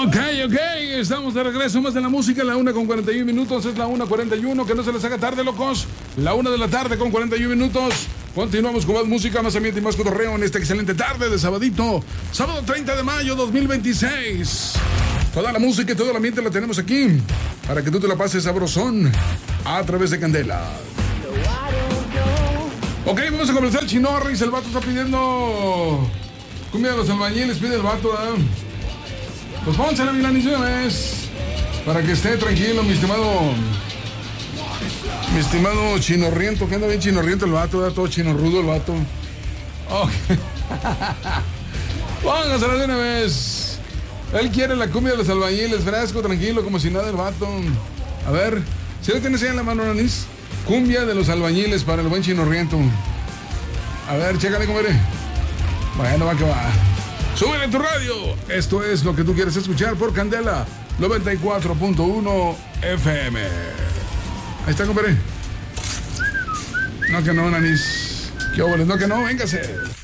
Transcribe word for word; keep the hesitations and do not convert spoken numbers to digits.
Ok, ok, estamos de regreso, más de la música, la una con cuarenta y un minutos, es la una cuarenta y uno, que no se les haga tarde, locos, la una de la tarde con cuarenta y un minutos, continuamos con más música, más ambiente y más cotorreo en esta excelente tarde de sabadito, sábado treinta de mayo dos mil veintiséis, toda la música y todo el ambiente la tenemos aquí, para que tú te la pases sabrosón, a través de Candela. Ok, vamos a comenzar el Chinorris, el vato está pidiendo cumbia de los albañiles, pide el vato, ¿eh? Pues pónsela, Milanis, una vez, para que esté tranquilo, mi estimado, mi estimado chinorriento, que anda bien chinorriento el vato, da todo chinorrudo el vato. Okay. Póngasela de una vez. Él quiere la cumbia de los albañiles, fresco, tranquilo, como si nada el vato. A ver, si le tienes ahí en la mano, Nanis, cumbia de los albañiles para el buen chinorriento. A ver, chécale, compadre. Bueno, va que va. Súbele tu radio. Esto es lo que tú quieres escuchar por Candela noventa y cuatro punto uno F M. Ahí está, compadre. No que no, Nanis. ¿Qué óboles? No que no, véngase.